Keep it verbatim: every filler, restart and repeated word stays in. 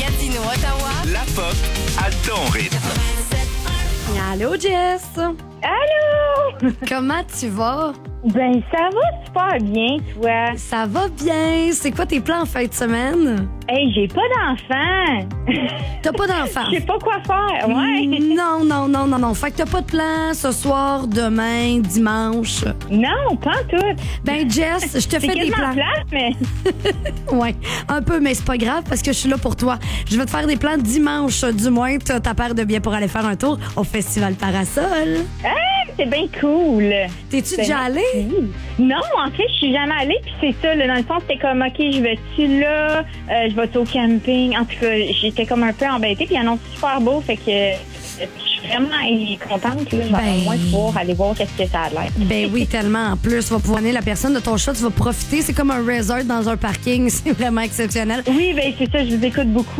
Gatineau, Ottawa. La pop à ton rythme. Allô, Jess! Allô? Comment tu vas? Ben, ça va super bien, toi. Ça va bien. C'est quoi tes plans en fin de semaine? Hey, j'ai pas d'enfant. T'as pas d'enfant? Je sais pas quoi faire, ouais. Non, non, non, non, non. Fait que t'as pas de plan ce soir, demain, dimanche. Non, pas en tout. Ben, Jess, je te C'est fais des quasiment plans. plate, mais... Ouais, un peu, mais c'est pas grave parce que je suis là pour toi. Je vais te faire des plans dimanche, du moins. T'as ta paire de billets pour aller faire un tour au Festival Parasol. Ah, c'est bien cool. T'es-tu C'est déjà allée? merci. Non, en fait, je suis jamais allée, puis c'est ça, là, dans le fond, c'était comme, OK, je vais-tu là, euh, je vais-tu au camping? En tout cas, j'étais comme un peu embêtée, puis il annonce super beau, fait que euh, je suis vraiment eh, contente, là, je vais Ben- au moins pouvoir aller voir qu'est-ce que ça a l'air. Ben oui, tellement. En plus, tu vas pouvoir amener la personne de ton chat, tu vas profiter. C'est comme un resort dans un parking. C'est vraiment exceptionnel. Oui, ben c'est ça, je vous écoute beaucoup.